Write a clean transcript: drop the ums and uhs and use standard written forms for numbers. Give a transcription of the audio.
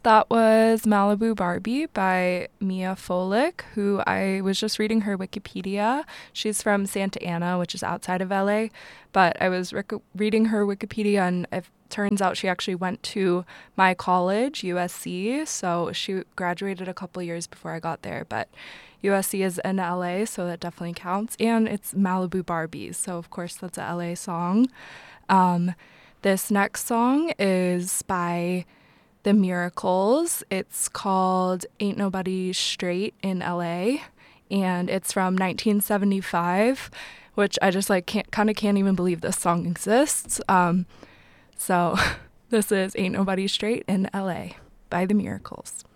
That was Malibu Barbie by Mia Folick, who I was just reading her Wikipedia. She's from Santa Ana, which is outside of LA, but I was reading her Wikipedia, and it turns out she actually went to my college, USC, so she graduated a couple years before I got there, but USC is in LA, so that definitely counts, and it's Malibu Barbie, so of course that's a LA song. Um, this next song is by The Miracles. It's called Ain't Nobody Straight in LA, and it's from 1975, which I just like can't even believe this song exists. So this is Ain't Nobody Straight in LA by The Miracles.